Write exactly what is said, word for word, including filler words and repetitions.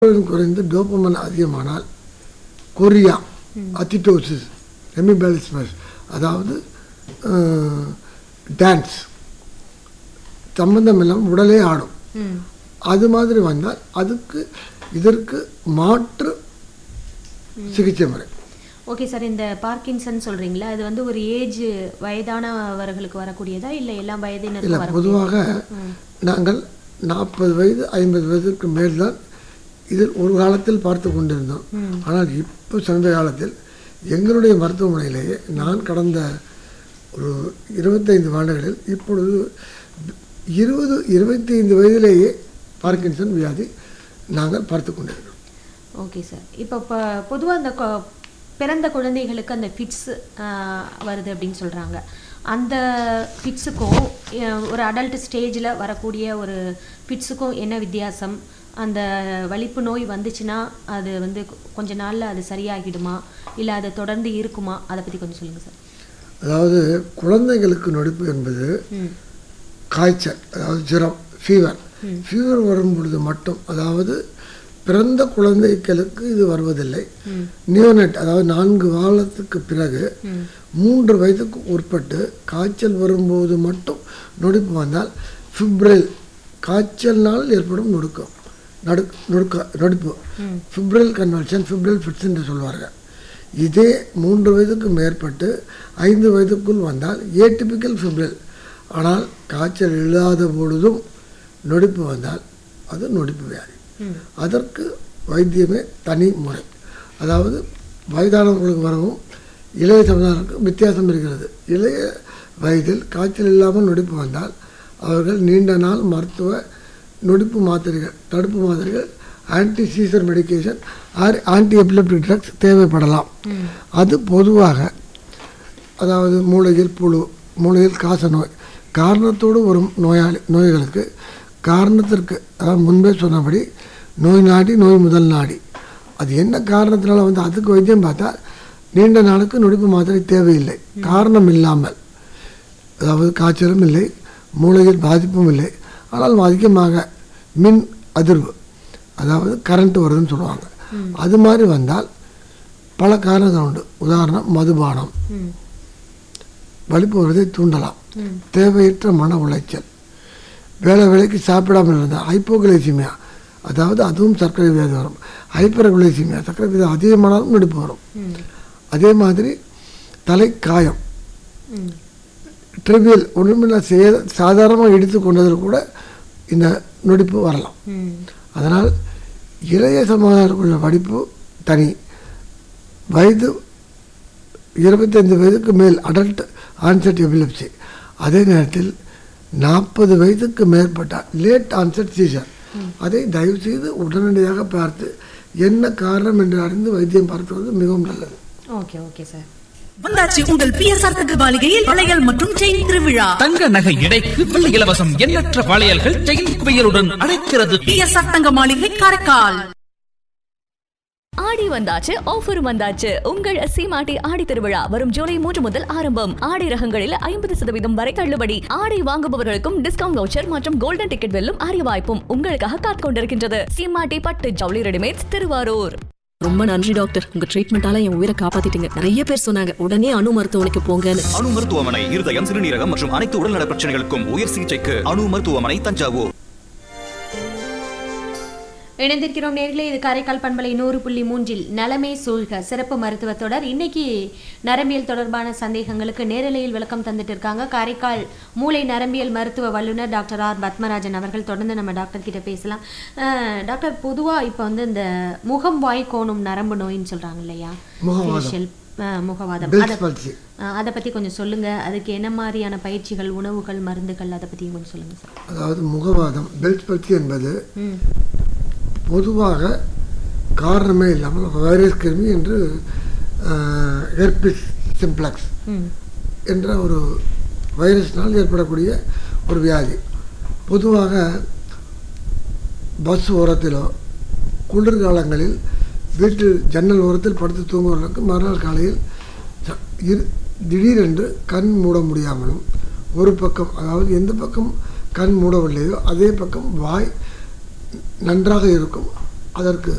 குறைந்து டோபமைன் அதிகமானால் கொரியா, அத்திட்டோசிஸ், ஹெமிபாலிஸ்மஸ், அதாவது டான்ஸ் சம்பந்தம் இல்லாமல் உடலே ஆடும். அது மாதிரி வந்தால் அதுக்கு இதற்கு மாற்று சிகிச்சை முறை. ஓகே சார், இந்த பார்க்கின்சன் சொல்கிறீங்களா, அது வந்து ஒரு ஏஜ் வயதானவர்களுக்கு வரக்கூடியதா இல்லை எல்லா வயதினரும்? இல்லை, பொதுவாக நாங்கள் நாற்பது வயது ஐம்பது வயதுக்கு மேல் தான் இதில் ஒரு காலத்தில் பார்த்து கொண்டிருந்தோம். ஆனால் இப்போ சமீப காலத்தில் எங்களுடைய மருத்துவமனையிலேயே நான் கடந்த ஒரு இருபத்தைந்து ஆண்டுகளில் இப்பொழுது இருபது இருபத்தி ஐந்து வயதிலேயே பார்க்கின்சன் வியாதி நாங்கள் பார்த்து கொண்டிருக்கிறோம். ஓகே சார், இப்போ இப்போ பொதுவாக அந்த பிறந்த குழந்தைகளுக்கு அந்த ஃபிட்ஸ் வருது அப்படின்னு சொல்கிறாங்க. அந்த ஃபிட்ஸுக்கும் ஒரு அடல்ட் ஸ்டேஜில் வரக்கூடிய ஒரு ஃபிட்ஸுக்கும் என்ன வித்தியாசம்? அந்த வலிப்பு நோய் வந்துச்சுன்னா அது வந்து கொஞ்ச நாளில் அது சரியாகிடுமா இல்லை அது தொடர்ந்து இருக்குமா? அதை பற்றி கொஞ்சம் சொல்லுங்கள் சார். அதாவது குழந்தைகளுக்கு நொடிப்பு என்பது காய்ச்சல், அதாவது ஜுரம், ஃபீவர் ஃபீவர் வரும் பொழுது மட்டும், அதாவது பிறந்த குழந்தைகளுக்கு இது வருவதில்லை. நியோனட், அதாவது நான்கு வாரத்துக்கு பிறகு மூன்று வயதுக்கு உட்பட்டு காய்ச்சல் வரும்போது மட்டும் நொடிப்பு வந்தால் ஃபிப்ரைல், காய்ச்சல்னால் ஏற்படும் நொடுக்கம் நடு நொடுக்க நொடிப்பு ஃபிப்ரைல் கன்வல்ஷன், ஃபிப்ரைல் ஃபிட்ஸ் என்று சொல்வார்கள். இதே மூன்று வயதுக்கு மேற்பட்டு ஐந்து வயதுக்குள் வந்தால் ஏடிபிக்கல் ஃபிப்ரைல். ஆனால் காய்ச்சல் இல்லாத பொழுதும் நொடிப்பு வந்தால் அது நொடிப்பு வியாதி. அதற்கு வைத்தியமே தனி முறை. அதாவது வயதானவர்களுக்கு வரவும் இளைய சமுதாயத்துக்கு வித்தியாசம் இருக்கிறது. இளைய வயதில் காய்ச்சல் இல்லாமல் நொடிப்பு வந்தால் அவர்கள் நீண்ட நாள் மருத்துவ நொடிப்பு மாத்திரைகள், தடுப்பு மாத்திரைகள், anti Caesar medication are anti epileptic drugs தேவைப்படலாம். அது பொதுவாக அதாவது மூளையில் புழு, மூளையில் காச நோய் காரணத்தோடு வரும் நோயாளி நோய்களுக்கு காரணத்திற்கு, அதாவது முன்பே சொன்னபடி நோய் நாடி நோய் முதல் நாடி, அது என்ன காரணத்தினால வந்து அதுக்கு வைத்தியம் பார்த்தா நீண்ட நாளுக்கு நொடிப்பு மாத்திரை தேவையில்லை. காரணம் இல்லாமல், அதாவது காய்ச்சலும் இல்லை, மூளையில் பாதிப்பும் இல்லை, ஆனால் அதிகமாக மின் அதிர்வு, அதாவது கரண்ட் வருதுன்னு சொல்லுவாங்க, அது மாதிரி வந்தால் பல காரணங்கள் உண்டு. உதாரணம் மதுபானம் வலிப்பு வருவதை தூண்டலாம். தேவையற்ற மன உளைச்சல், வேலை வேலைக்கு சாப்பிடாமல் இருந்தால் ஹைப்போகிளைசிமியா, அதாவது அதுவும் சர்க்கரை வியாதி வரும். ஹைப்பர்கிளைசிமியா, சர்க்கரை வியாதி அதிகமானாலும் நொடிப்பு வரும். அதே மாதிரி தலைக்காயம், ட்ரிவியல் ஒன்றுமில்ல செய்ய சாதாரணமாக எடுத்து கொண்டதில் கூட இந்த நொடிப்பு வரலாம். அதனால் இளைய சமுதாயத்துக்குள்ள வடிப்பு தனி, வயது இருபத்தைந்து வயதுக்கு மேல் அடல்ட் ஆன்செட் எபிலெப்சி, அதே நேரத்தில் நாற்பது வயதுக்கு மேற்பட்ட லேட் ஆன்செட் சீசர், அதை தயவு செய்து உடனடியாக பார்த்து என்ன காரணம் என்று அறிந்து வைத்தியம் பார்த்துவது மிகவும் நல்லது. Okay okay sir. வந்தாச்சு உங்கள் பிஎஸ்ஆர் தங்க மாளிகையில் வளையல் மற்றும் செயின் திருவிழா. தங்க நகை எடைக்கு வெள்ளி இலவசம், எண்ணற்ற வளையல்கள் செயின் குவியலுடன் அழைக்கிறது. பிஎஸ்ஆர் தங்க மாளிகை, காரைக்கால். ஆடி வந்தாச்சு, ஆஃபர் வந்தாச்சு. உங்கள் சீமாட்டி ஆடி திருவிழா வரும் ஜூலை மூன்று முதல் ஆரம்பம். ஆடை ரகங்களில் ஐம்பது சதவீதம் வரை தள்ளுபடி. ஆடை வாங்குபவர்களுக்கும் டிஸ்கவுண்ட் வவுச்சர் மற்றும் கோல்டன் டிக்கெட் வெல்லும் அரிய வாய்ப்பும் உங்களுக்காக காத்துக் கொண்டிருக்கின்றது. சீமாட்டி பட்டு ஜவுளி ரெடிமேட்ஸ், திருவாரூர். ரொம்ப நன்றி டாக்டர், உங்க ட்ரீட்மெண்டால என் உயிரை காப்பாத்திட்டீங்க. நிறைய பேர் சொன்னாங்க உடனே அணு மருத்துவமனைக்கு போங்கன்னு. அணு மருத்துவமனை இருதயம், சிறுநீரகம் மற்றும் அனைத்து உடல்நல பிரச்சனைகளுக்கும் உயர் சிகிச்சைக்கு அணு மருத்துவமனை, தஞ்சாவூர். இணைந்திருக்கிறோம் நேர்களே, இது காரைக்கால் பண்பலை நூறு புள்ளி மூன்றில் நலமே சூழ்க சிறப்பு மருத்துவ தொடர். இன்னைக்கு நரம்பியல் தொடர்பான சந்தேகங்களுக்கு நேரலையில் விளக்கம் தந்துட்டு இருக்காங்க காரைக்கால் மூளை நரம்பியல் மருத்துவ வல்லுநர் டாக்டர் ஆர் பத்மராஜன் அவர்கள். தொடர்ந்து நம்ம டாக்டர் கிட்ட பேசலாம். டாக்டர், பொதுவாக இப்போ வந்து இந்த முகம் வாய் கோணும் நரம்பு நோயின்னு சொல்றாங்க இல்லையா, முகவாதம், அதை பத்தி கொஞ்சம் சொல்லுங்க. அதுக்கு என்ன மாதிரியான பயிற்சிகள், உணவுகள், மருந்துகள், அதை பத்தி கொஞ்சம் சொல்லுங்க சார். அதாவது முகவாதம் பெல்ட் பல்சி என்பது பொதுவாக காரணமே இல்லாமல் வைரஸ் கிருமி என்று ஹெர்பிஸ் சிம்ப்ளக்ஸ் என்ற ஒரு வைரஸ்னால் ஏற்படக்கூடிய ஒரு வியாதி. பொதுவாக பஸ் ஓரத்திலோ குளிர்காலங்களில் வீட்டில் ஜன்னல் ஓரத்தில் படுத்து தூங்குவதற்கு மறுநாள் காலையில் திடீரென்று கண் மூட முடியாமலும், ஒரு பக்கம் அதாவது எந்த பக்கம் கண் மூடவில்லையோ அதே பக்கம் வாய் நன்றாக இருக்கும், அதற்கு